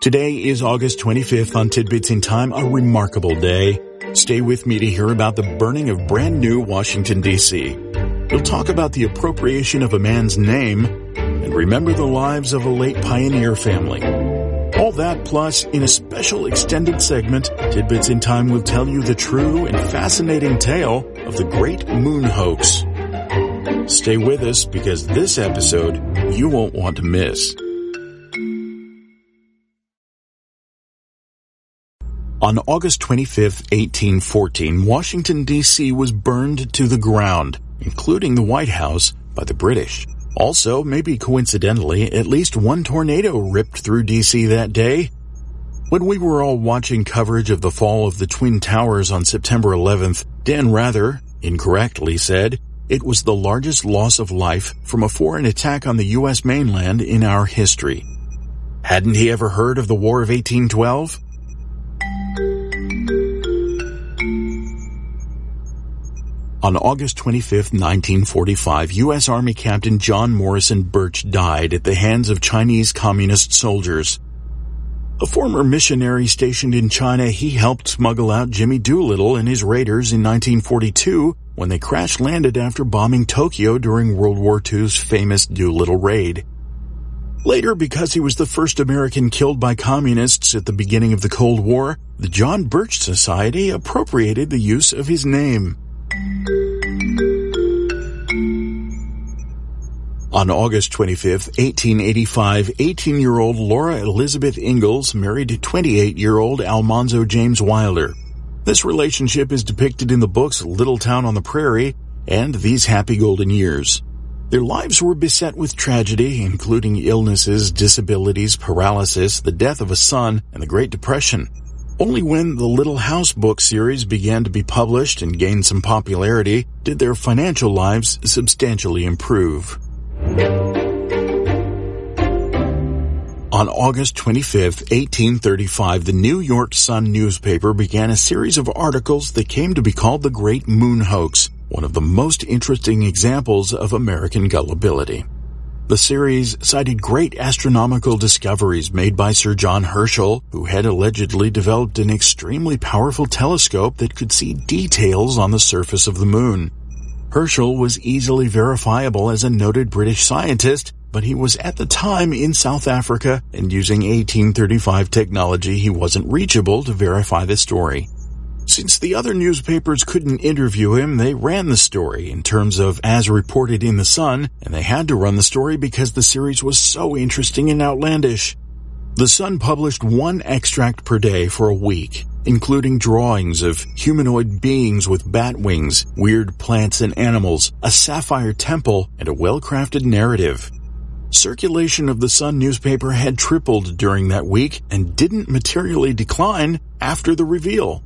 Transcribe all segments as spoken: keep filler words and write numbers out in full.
Today is August twenty-fifth on Tidbits in Time, a remarkable day. Stay with me to hear about the burning of brand new Washington, D C We'll talk about the appropriation of a man's name and remember the lives of a late pioneer family. All that plus, in a special extended segment, Tidbits in Time will tell you the true and fascinating tale of the Great Moon Hoax. Stay with us because this episode you won't want to miss. On August twenty-fifth, eighteen fourteen, Washington, D C was burned to the ground, including the White House, by the British. Also, maybe coincidentally, at least one tornado ripped through D C that day. When we were all watching coverage of the fall of the Twin Towers on September eleventh, Dan Rather incorrectly said it was the largest loss of life from a foreign attack on the U S mainland in our history. Hadn't he ever heard of the War of eighteen twelve? On August twenty-fifth, nineteen forty-five, U S Army Captain John Morrison Birch died at the hands of Chinese communist soldiers. A former missionary stationed in China, he helped smuggle out Jimmy Doolittle and his raiders in nineteen forty-two when they crash-landed after bombing Tokyo during World War Two's famous Doolittle raid. Later, because he was the first American killed by communists at the beginning of the Cold War, the John Birch Society appropriated the use of his name. On August twenty-fifth, eighteen eighty-five, eighteen-year-old Laura Elizabeth Ingalls married twenty-eight-year-old Almanzo James Wilder. This relationship is depicted in the books Little Town on the Prairie and These Happy Golden Years. Their lives were beset with tragedy, including illnesses, disabilities, paralysis, the death of a son, and the Great Depression. Only when the Little House book series began to be published and gained some popularity did their financial lives substantially improve. On August twenty-fifth, eighteen thirty-five, the New York Sun newspaper began a series of articles that came to be called the Great Moon Hoax, one of the most interesting examples of American gullibility. The series cited great astronomical discoveries made by Sir John Herschel, who had allegedly developed an extremely powerful telescope that could see details on the surface of the moon. Herschel was easily verifiable as a noted British scientist, but he was at the time in South Africa, and using eighteen thirty-five technology, he wasn't reachable to verify the story. Since the other newspapers couldn't interview him, they ran the story in terms of as reported in the Sun, and they had to run the story because the series was so interesting and outlandish. The Sun published one extract per day for a week, including drawings of humanoid beings with bat wings, weird plants and animals, a sapphire temple, and a well-crafted narrative. Circulation of the Sun newspaper had tripled during that week and didn't materially decline after the reveal.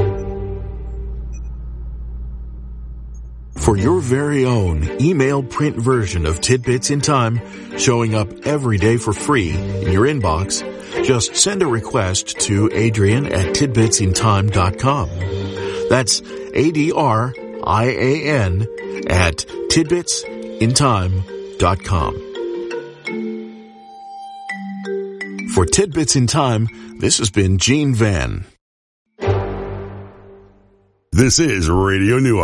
For your very own email print version of Tidbits in Time, showing up every day for free in your inbox, just send a request to Adrian at tidbits in time dot com. That's A D R I A N at tidbits in time dot com. For Tidbits in Time, this has been Gene Van. This is Radio New